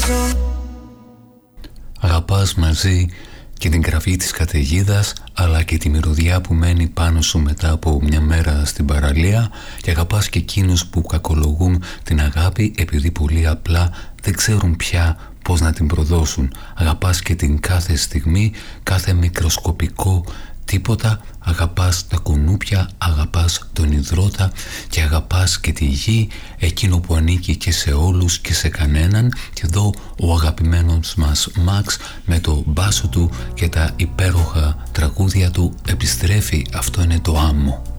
Αγαπάς μαζί και την κραυγή της καταιγίδας, αλλά και τη μυρωδιά που μένει πάνω σου μετά από μια μέρα στην παραλία, και αγαπάς και εκείνους που κακολογούν την αγάπη επειδή πολύ απλά δεν ξέρουν πια πώς να την προδώσουν. Αγαπάς και την κάθε στιγμή, κάθε μικροσκοπικό τίποτα, αγαπάς τα κουνούπια, αγαπάς τον υδρότα και αγαπάς και τη γη, εκείνο που ανήκει και σε όλους και σε κανέναν. Και εδώ ο αγαπημένος μας Μαξ με το μπάσο του και τα υπέροχα τραγούδια του επιστρέφει. Αυτό είναι το άμμο.